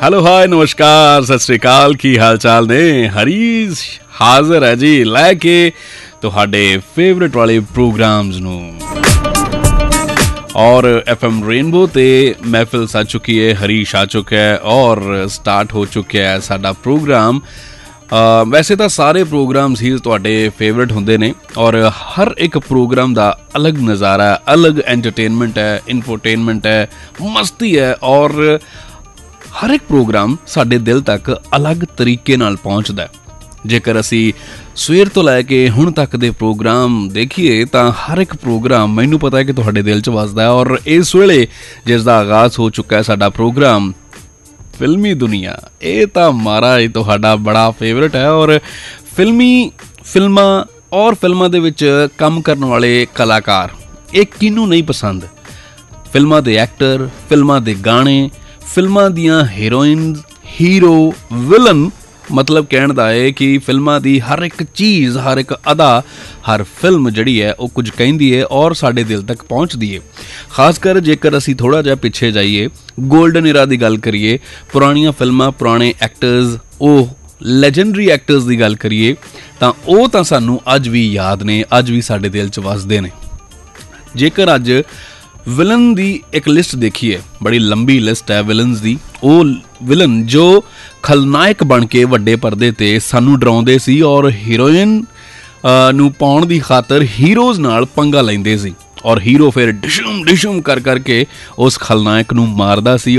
Hello hi नमस्कार सत श्री अकाल की हाल चाल ने हरीश हाजिर है जी लैके तुहाडे फेवरेट वाले प्रोग्राम्स नू और FM रेनबो ते महफिल आ चुकी है, हरीश आ चुका है और स्टार्ट हो चुका है साडा प्रोग्राम। वैसे तो सारे प्रोग्राम्स ही तुहाडे फेवरेट होंदे ने और हर एक प्रोग्राम दा अलग नज़ारा है, अलग एंटरटेनमेंट है, इंफोटेनमेंट है, मस्ती है और हर एक प्रोग्राम साडे दिल तक अलग तरीके नाल पहुँचदा है। जेकर असी सवेर तो लैके हुण तक दे प्रोग्राम देखिए तो हर एक प्रोग्राम मैनू पता है कि तुहाडे दिल च वसदा है और इस वेले जिसका आगाज़ हो चुका है साडा प्रोग्राम फिल्मी दुनिया। ये तो महाराज तुहाडा बड़ा फेवरेट है और फिल्मां और फिल्मां दे विच काम करने वाले कलाकार ये किनू नहीं पसंद। फिल्मां दे एक्टर, फिल्मां दे गाने, फिल्मां दियां हीरोइनस, हीरो, विलन, मतलब कहण दा है कि फिल्मां दी हर एक चीज़, हर एक अदा, हर फिल्म जिहड़ी है वो कुछ कहिंदी है और साडे दिल तक पहुँचदी है। खासकर जेकर असी थोड़ा जिहा पिछे जाइए, गोल्डन इरा दी गल करिए, पुरानियां फिल्मां, पुराने एक्टर्स, वो लैजेंडरी एक्टर्स की गल करिए तो वो तो सानू अज भी याद ने, अज भी साडे दिल च वसदे ने। जेकर अज विलन दी एक लिस्ट देखिए, बड़ी लंबी लिस्ट है विलनस दी। वो विलन जो खलनायक बन के वड्डे परदे ते सानू डराउंदे सी और हीरोइन नू पाउण दी खातर हीरोज़ नाल पंगा लैंदे सी और हीरो फिर डिशम डिशम कर करके उस खलनायक नू मारदा सी